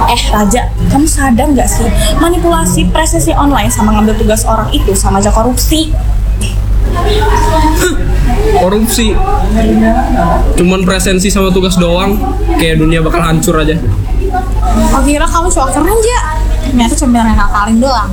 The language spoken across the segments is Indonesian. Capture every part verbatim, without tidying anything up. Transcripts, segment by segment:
Eh Raja, kamu sadar nggak sih manipulasi presisi online sama ngambil tugas orang itu sama aja korupsi? Korupsi cuman presensi sama tugas doang, kayak dunia bakal hancur aja. Oh kira kamu cowok keren aja, ternyata cuma yang ngakalin doang.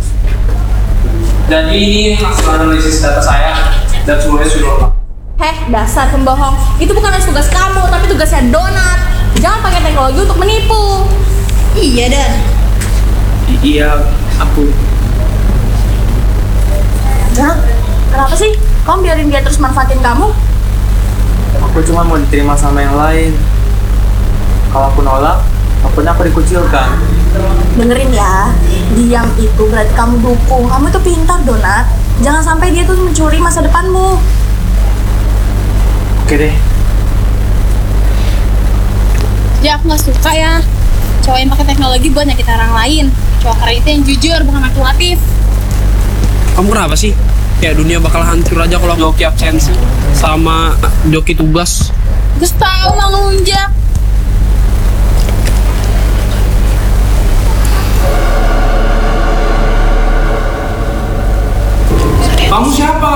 Jadi ini hasil analisis data saya dan semuanya sudah lengkap. Heh, dasar pembohong. Itu bukan tugas kamu, tapi tugasnya Donat. Jangan pakai teknologi untuk menipu. Iya, Dan. Iya, aku. Donat, kenapa sih? Kamu biarin dia terus manfaatin kamu? Aku cuma mau diterima sama yang lain. Kalau aku nolak, takutnya aku dikucilkan. Dengerin ya, diam itu berarti kamu dukung. Kamu tuh pintar, Donat. Jangan sampai dia tuh mencuri masa depanmu. Oke deh. Ya aku nggak suka ya cowok yang pakai teknologi buat nyakitin orang lain. Cowok keren itu yang jujur, bukan manipulatif. Kamu kenapa sih? Kayak dunia bakal hancur aja kalau joki absensi sama joki tugas. Gus tahu mau ngelunjak. Kamu siapa?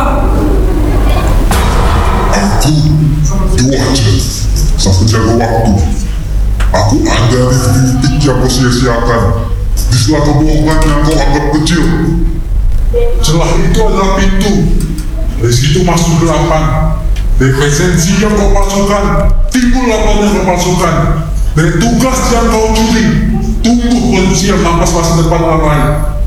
Aku Dwarja, sang penjaga waktu. Aku ada di titik yang kau sia-siakan, di sela kebohongan yang kau anggap kecil. Celah itu adalah pintu. Dari situ masuk delapan. Dari presensi yang kau palsukan, timbul laporan yang kau palsukan. Dari tugas yang kau curi, tumbuh manusia yang nampas masa depan orang lain.